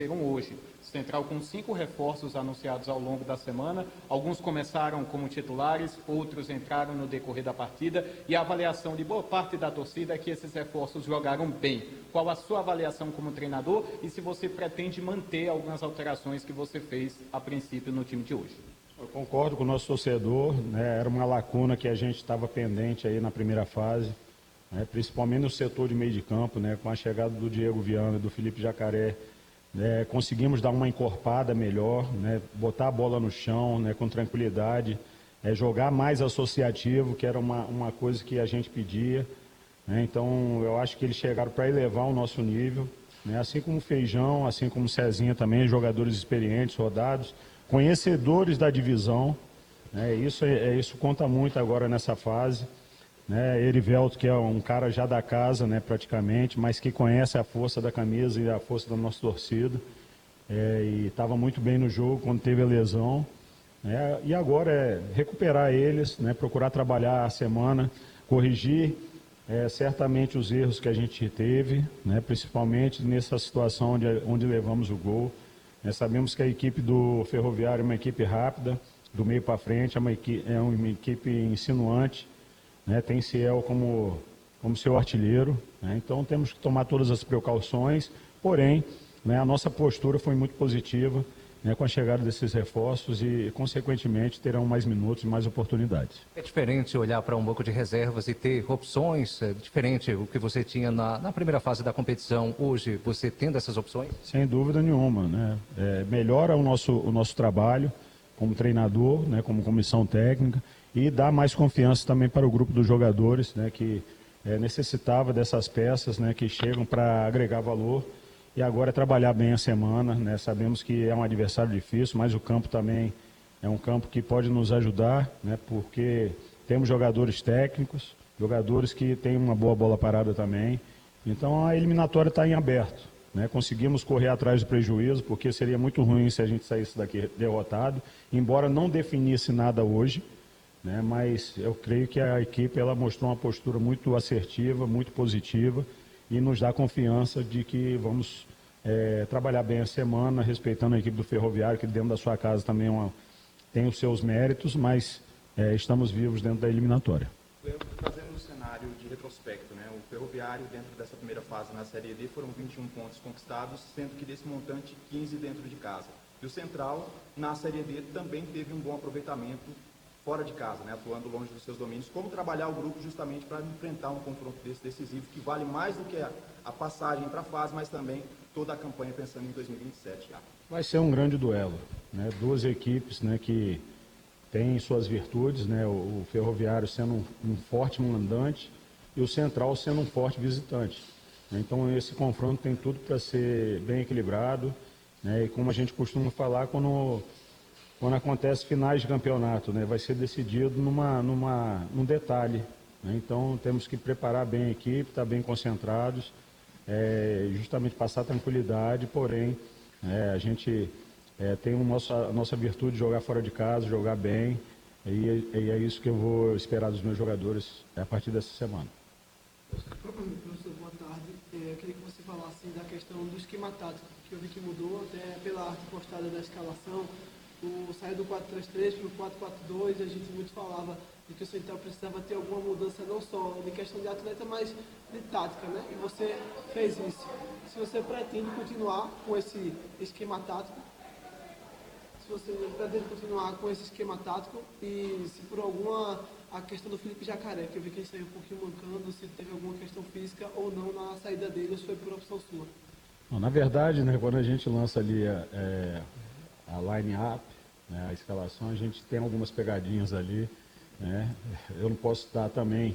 hoje. Central com 5 reforços anunciados ao longo da semana. Alguns começaram como titulares, outros entraram no decorrer da partida. E a avaliação de boa parte da torcida é que esses reforços jogaram bem. Qual a sua avaliação como treinador e se você pretende manter algumas alterações que você fez a princípio no time de hoje? Eu concordo com o nosso torcedor, né? Era uma lacuna que a gente estava pendente aí na primeira fase, né? Principalmente no setor de meio de campo, né? Com a chegada do Diego Viana e do Felipe Jacaré. Conseguimos dar uma encorpada melhor, né, botar a bola no chão, né, com tranquilidade, jogar mais associativo, que era uma coisa que a gente pedia. Né, então, eu acho que eles chegaram para elevar o nosso nível, né, assim como o Feijão, assim como o Cezinha também, jogadores experientes, rodados, conhecedores da divisão. Né, isso conta muito agora nessa fase. Né, Erivelto, que é um cara já da casa, né, praticamente, mas que conhece a força da camisa e a força da nossa torcida, e estava muito bem no jogo quando teve a lesão, né, e agora é recuperar eles, né, procurar trabalhar a semana, corrigir certamente os erros que a gente teve, né, principalmente nessa situação onde levamos o gol. Sabemos que a equipe do Ferroviário é uma equipe rápida, do meio para frente, é uma equipe insinuante, né, tem Ciel como seu artilheiro, né, então temos que tomar todas as precauções, porém, né, a nossa postura foi muito positiva, né, com a chegada desses reforços e, consequentemente, terão mais minutos e mais oportunidades. É diferente olhar para um banco de reservas e ter opções, é diferente o que você tinha na primeira fase da competição, hoje você tendo essas opções? Sem dúvida nenhuma, né, melhora o nosso trabalho como treinador, né, como comissão técnica, e dá mais confiança também para o grupo dos jogadores, né, que necessitava dessas peças, né, que chegam para agregar valor, e agora é trabalhar bem a semana, né, sabemos que é um adversário difícil, mas o campo também é um campo que pode nos ajudar, né, porque temos jogadores técnicos, jogadores que têm uma boa bola parada também, então a eliminatória está em aberto. Né, conseguimos correr atrás do prejuízo, porque seria muito ruim se a gente saísse daqui derrotado, embora não definisse nada hoje, né, mas eu creio que a equipe ela mostrou uma postura muito assertiva, muito positiva, e nos dá confiança de que vamos trabalhar bem a semana, respeitando a equipe do Ferroviário, que dentro da sua casa também tem os seus méritos, mas estamos vivos dentro da eliminatória. Trazendo um cenário de retrospecto, né? O Ferroviário, dentro dessa primeira fase na Série D, foram 21 pontos conquistados, sendo que desse montante, 15 dentro de casa. E o Central, na Série D, também teve um bom aproveitamento fora de casa, né? Atuando longe dos seus domínios. Como trabalhar o grupo justamente para enfrentar um confronto desse decisivo, que vale mais do que a passagem para a fase, mas também toda a campanha pensando em 2027. Vai ser um grande duelo, né? Duas equipes, né, que tem suas virtudes, né? O Ferroviário sendo um forte mandante e o Central sendo um forte visitante. Então esse confronto tem tudo para ser bem equilibrado, né? E como a gente costuma falar, quando acontece finais de campeonato, né? Vai ser decidido num detalhe. Né? Então temos que preparar bem a equipe, estar bem concentrados, justamente passar tranquilidade, porém a gente tem a nossa virtude de jogar fora de casa, jogar bem, e é isso que eu vou esperar dos meus jogadores a partir dessa semana. Professor, boa tarde. Eu queria que você falasse da questão do esquema tático, que eu vi que mudou até pela arte postada da escalação. Saiu do 4-3-3 para o 4-4-2, a gente muito falava de que o Central precisava ter alguma mudança não só de questão de atleta, mas de tática, né? E você fez isso. Se você pretende continuar com esse esquema tático, e se por a questão do Felipe Jacaré, que eu vi que ele saiu um pouquinho mancando, se teve alguma questão física ou não na saída dele, ou se foi por opção sua? Bom, na verdade, né, quando a gente lança ali a line-up, né, a escalação, a gente tem algumas pegadinhas ali, né? Eu não posso dar também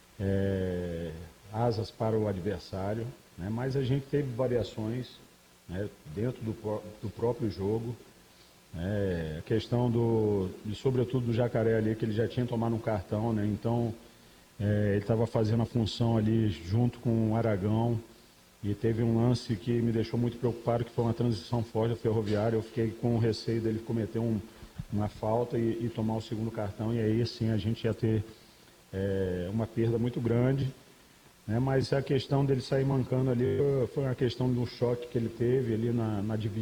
asas para o adversário, né, mas a gente teve variações, né, dentro do próprio jogo. A questão sobretudo do Jacaré ali, que ele já tinha tomado um cartão, né? Então ele estava fazendo a função ali junto com o Aragão, e teve um lance que me deixou muito preocupado, que foi uma transição forte do Ferroviário. Eu fiquei com o receio dele cometer uma falta e tomar o segundo cartão, e aí sim a gente ia ter uma perda muito grande, né? Mas a questão dele sair mancando ali foi uma questão do choque que ele teve ali na dividida.